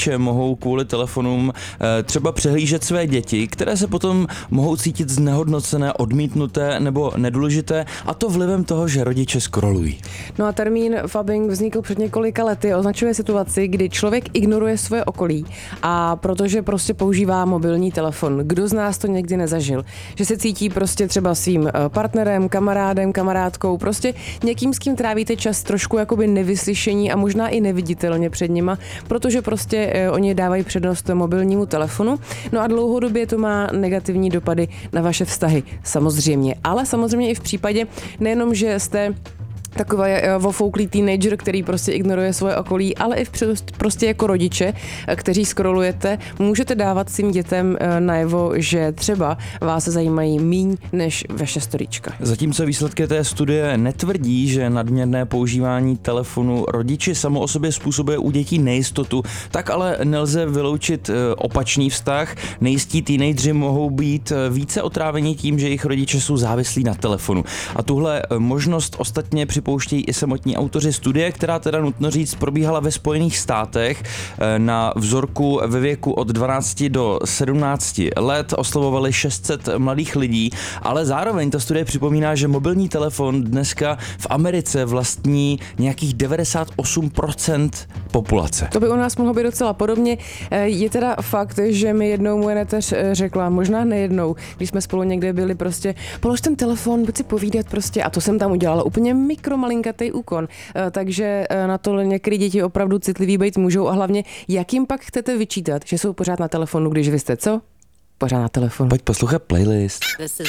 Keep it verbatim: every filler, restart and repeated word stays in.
mohou kvůli telefonům třeba přehlížet své děti, které se potom mohou cítit znehodnocené, odmítnuté nebo nedůležité, a to vlivem toho, že rodiče scrollují. No a termín phubbing vznikl před několika lety, označuje situaci, kdy člověk ignoruje svoje okolí a protože prostě používá mobilní telefon. Kdo z nás to někdy nezažil? Že se cítí prostě třeba svým partnerem, kamarádem, kamarádkou, prostě někým, s kým trávíte čas trošku jakoby nevyslyšení a možná i neviditelně před nima, protože prostě oni dávají přednost mobilnímu telefonu. No a dlouhodobě to má negativní dopady na vaše vztahy, samozřejmě. Ale samozřejmě i v případě nejenom, že jste takový ofouklý teenager, který prostě ignoruje svoje okolí, ale i v prostě jako rodiče, kteří scrollujete, můžete dávat svým dětem najevo, že třeba vás zajímají míň než vaše storíčka. Zatímco výsledky té studie netvrdí, že nadměrné používání telefonu rodiči samo o sobě způsobuje u dětí nejistotu, tak ale nelze vyloučit opačný vztah. Nejistí teenageři mohou být více otráveni tím, že jejich rodiče jsou závislí na telefonu. A tuhle možnost ostatně připouštějí i samotní autoři studie, která teda nutno říct probíhala ve Spojených státech. Na vzorku ve věku od dvanácti do sedmnácti let oslovovali šest set mladých lidí, ale zároveň ta studie připomíná, že mobilní telefon dneska v Americe vlastní nějakých devadesát osm procent populace. To by u nás mohlo být docela podobně. Je teda fakt, že mi jednou moje neteř řekla, možná nejednou, když jsme spolu někde byli, prostě polož ten telefon, buď si povídat prostě, a to jsem tam udělala úplně mikro malinkatej úkon, takže na to některé děti opravdu citlivý být můžou a hlavně, jak jim pak chcete vyčítat, že jsou pořád na telefonu, když vy jste co? Pořád na telefonu. Pojď poslouchat playlist. This is